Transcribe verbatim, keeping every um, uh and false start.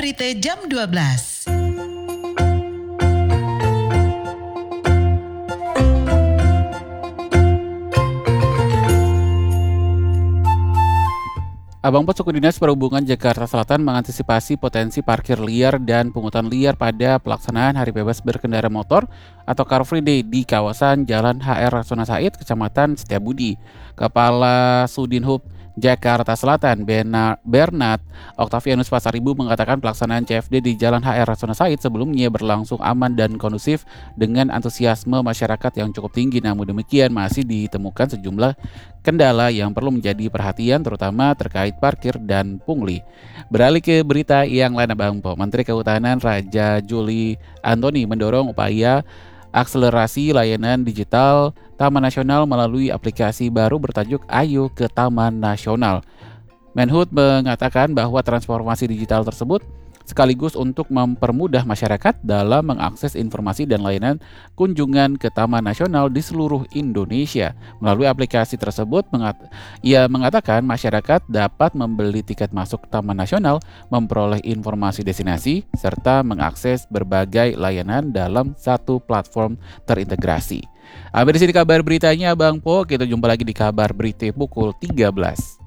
Berita jam dua belas. Abang Pos Suku Dinas Perhubungan Jakarta Selatan mengantisipasi potensi parkir liar dan pungutan liar pada pelaksanaan Hari Bebas Berkendara Motor atau Car Free Day di kawasan Jalan H R Rasuna Said, Kecamatan Setiabudi. Kepala Sudinhub Jakarta Selatan, Bena- Bernard Octavianus Pasaribu mengatakan pelaksanaan C F D di Jalan H R Rasuna Said sebelumnya berlangsung aman dan kondusif dengan antusiasme masyarakat yang cukup tinggi. Namun demikian masih ditemukan sejumlah kendala yang perlu menjadi perhatian, terutama terkait parkir dan pungli. Beralih ke berita yang lain, Abang Po. Menteri Kehutanan Raja Juli Antoni mendorong upaya akselerasi layanan digital Taman Nasional melalui aplikasi baru bertajuk Ayo ke Taman Nasional. Menhub mengatakan bahwa transformasi digital tersebut sekaligus untuk mempermudah masyarakat dalam mengakses informasi dan layanan kunjungan ke Taman Nasional di seluruh Indonesia. Melalui aplikasi tersebut, mengat- ia mengatakan masyarakat dapat membeli tiket masuk Taman Nasional, memperoleh informasi destinasi, serta mengakses berbagai layanan dalam satu platform terintegrasi. Sampai di sini kabar beritanya, Bang Po. Kita jumpa lagi di kabar berita pukul tiga belas.